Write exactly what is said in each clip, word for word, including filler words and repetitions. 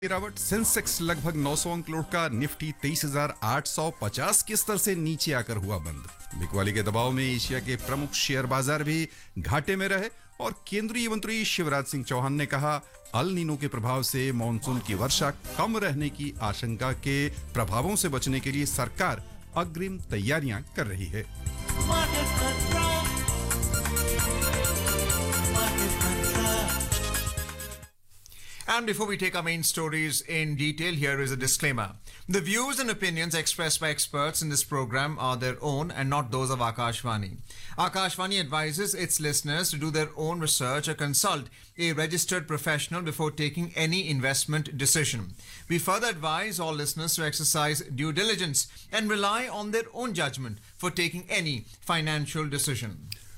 गिरावट सेंसेक्स लगभग नौ सौ अंक लौटका, निफ्टी तेईस हजार आठ सौ पचास के स्तर से नीचे आकर हुआ बंद। बिकवाली के दबाव में एशिया के प्रमुख शेयर बाजार भी घाटे में रहे और केंद्रीय मंत्री शिवराज सिंह चौहान ने कहा, अल नीनो के प्रभाव से मॉनसून की वर्षा कम रहने की आशंका के प्रभावों से बचने के लिए सरकार अग्रिम तैयारियां कर रही है। And before we take our main stories in detail, here is a disclaimer. The views and opinions expressed by experts in this program are their own and not those of Akashvani. Akashvani advises its listeners to do their own research or consult a registered professional before taking any investment decision. We further advise all listeners to exercise due diligence and rely on their own judgment for taking any financial decision.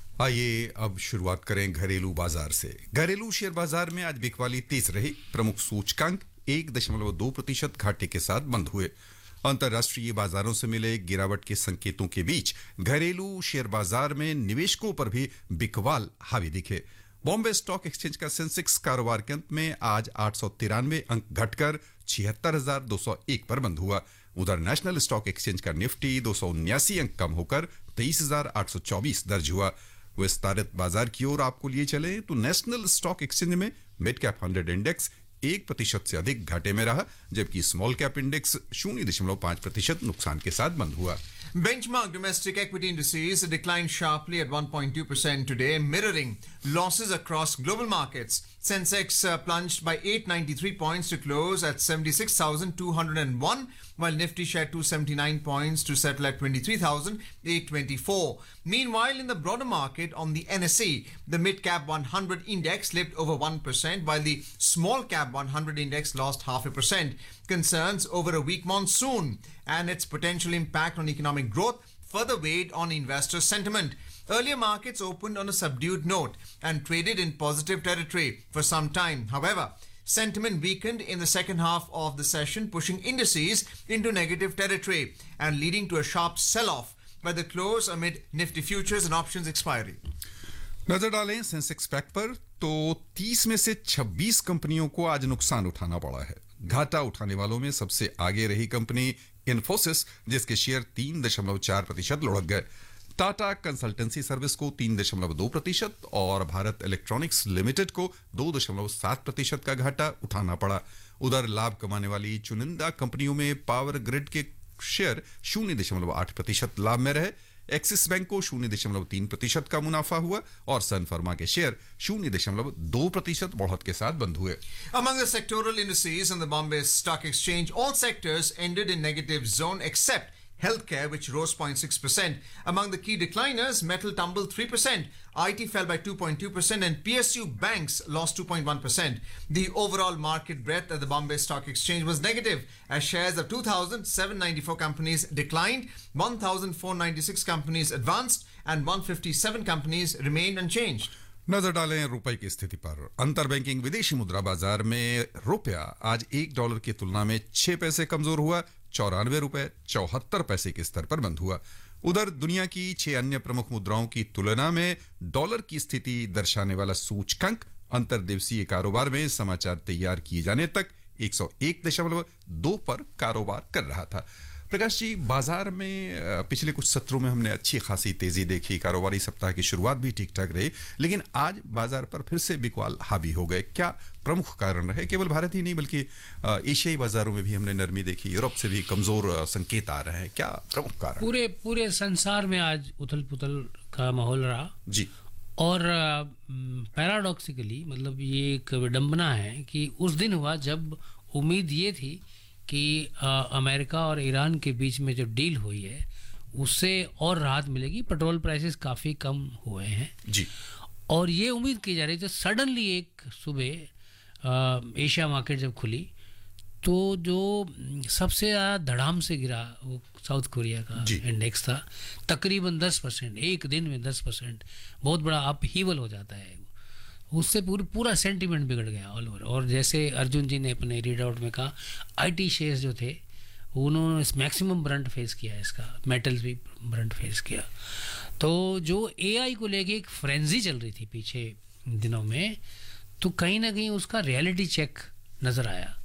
आइए अब शुरुआत करें घरेलू बाजार से। घरेलू share बाजार में आज बिकवाली तेज रही। प्रमुख सूचकांक एक दशमलव दो प्रतिशत घाटे के साथ बंद हुए। अंतर्राष्ट्रीय बाजारों से मिले गिरावट के संकेतों के बीच घरेलू शेयर बाजार में निवेशकों पर भी बिकवाल हावी दिखे। बॉम्बे स्टॉक एक्सचेंज का सेंसेक्स कारोबार के अंत में आज आठ सौ तिरानवे अंक घटकर छिहत्तर हजार दो सौ एक पर बंद हुआ। उधर नेशनल स्टॉक एक्सचेंज का निफ्टी दो सौ उन्यासी अंक कम होकर तेईस हजार आठ सौ चौबीस दर्ज हुआ। विस्तारित बाजार की ओर आपको लिए चले तो नेशनल स्टॉक एक्सचेंज में मिड कैप हंड्रेड इंडेक्स एक प्रतिशत से अधिक घाटे में रहा, जबकि स्मॉल कैप इंडेक्स शून्य दशमलव पांच प्रतिशत नुकसान के साथ बंद हुआ। Benchmark domestic equity indices declined sharply at one point two percent today, mirroring losses across global markets. Sensex uh, plunged by eight hundred ninety-three points to close at seventy-six thousand two hundred one, while Nifty shed two hundred seventy-nine points to settle at twenty-three thousand eight hundred twenty-four. Meanwhile, in the broader market on the N S E, the mid-cap one hundred index slipped over one percent, while the small-cap one hundred index lost half a percent. Concerns over a weak monsoon and its potential impact on economic growth further weighed on investor sentiment. Earlier markets opened on a subdued note and traded in positive territory for some time. However, sentiment weakened in the second half of the session, pushing indices into negative territory and leading to a sharp sell-off by the close amid Nifty futures and options expiry. नजर डालें Sensex pack पर तो तीस में से छब्बीस कंपनियों को आज नुकसान उठाना पड़ा है। घाटा उठाने वालों में सबसे आगे रही कंपनी इन्फोसिस, जिसके शेयर तीन दशमलव चार प्रतिशत लुढ़क गए। टाटा कंसल्टेंसी सर्विस को तीन दशमलव दो प्रतिशत और भारत इलेक्ट्रॉनिक्स लिमिटेड को दो दशमलव सात प्रतिशत का घाटा उठाना पड़ा। उधर लाभ कमाने वाली चुनिंदा कंपनियों में पावर ग्रिड के शेयर शून्य दशमलव आठ प्रतिशत लाभ में रहे। एक्सिस बैंक को शून्य दशमलव तीन प्रतिशत का मुनाफा हुआ और सन फर्मा के शेयर शून्य दशमलव दो प्रतिशत बढ़त के साथ बंद हुए। Among the sectoral indices on the Bombay Stock Exchange, all sectors ended in negative zone except healthcare, which rose zero point six percent. Among the key decliners, metal tumbled three percent, I T fell by two point two percent, and P S U banks lost two point one percent. The overall market breadth at the Bombay Stock Exchange was negative, as shares of two thousand seven hundred ninety-four companies declined, one thousand four hundred ninety-six companies advanced, and one hundred fifty-seven companies remained unchanged. नजर डालें रुपए की स्थिति पर। अंतर banking विदेशी मुद्रा बाजार में रुपया आज एक डॉलर की तुलना में छह पैसे कमजोर हुआ, चौरानवे रुपए चौहत्तर पैसे के स्तर पर बंद हुआ। उधर दुनिया की छह अन्य प्रमुख मुद्राओं की तुलना में डॉलर की स्थिति दर्शाने वाला सूचकांक अंतर्दिवसीय कारोबार में समाचार तैयार किए जाने तक एक सौ एक दशमलव दो पर कारोबार कर रहा था। प्रकाश जी, बाजार में पिछले कुछ सत्रों में हमने अच्छी खासी तेजी देखी, कारोबारी सप्ताह की शुरुआत भी ठीक ठाक रही, लेकिन आज बाजार पर फिर से बिकवाल हावी हो गए। क्या प्रमुख कारण रहे? केवल भारत ही नहीं बल्कि एशियाई बाजारों में भी हमने नरमी देखी, यूरोप से भी कमजोर संकेत आ रहे हैं। क्या प्रमुख कारण? पूरे पूरे संसार में आज उथल पुथल का माहौल रहा जी। और पैराडॉक्सिकली मतलब ये एक विडंबना है कि उस दिन हुआ जब उम्मीद ये थी कि अमेरिका और ईरान के बीच में जो डील हुई है उससे और राहत मिलेगी। पेट्रोल प्राइसेस काफ़ी कम हुए हैं जी, और ये उम्मीद की जा रही थी। सडनली एक सुबह एशिया मार्केट जब खुली तो जो सबसे ज़्यादा धड़ाम से गिरा वो साउथ कोरिया का इंडेक्स था, तकरीबन दस परसेंट एक दिन में दस परसेंट बहुत बड़ा अपहीवल हो जाता है। उससे पूरी पूरा सेंटीमेंट बिगड़ गया ऑल ओवर। और जैसे अर्जुन जी ने अपने रीड आउट में कहा, आईटी शेयर्स जो थे उन्होंने मैक्सिमम ब्रंट फेस किया, इसका मेटल्स भी ब्रंट फेस किया। तो जो एआई को लेके एक फ्रेंजी चल रही थी पीछे दिनों में, तो कहीं ना कहीं उसका रियलिटी चेक नज़र आया।